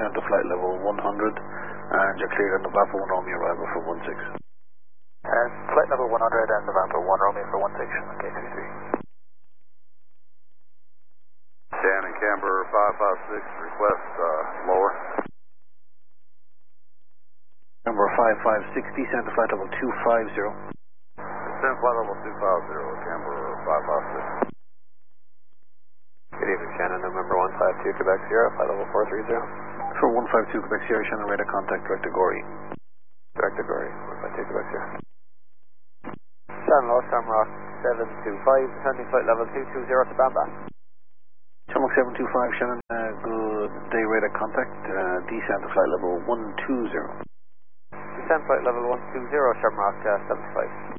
descend to flight level 100, and you're cleared on November 1 Romeo arrival for 16. Flight level 100 and November 1 Romeo for 16, okay, 23. Shannon Camber 556, request lower. Number 556, descend to flight level 250. Descend flight level 250, Camber 556. Good evening, Shannon, November 152, Quebec Sierra, flight level 430. For 152 Quebec Sierra, Shannon radar contact, Director Gorey. Director Gorey, 152 Quebec Sierra. Shannon Lost, Shamrock 725, descending flight level 220 to Bamba. Shamrock 725, Shannon, good day radar contact, descend to flight level 120. Descend flight level 120, Shamrock 75.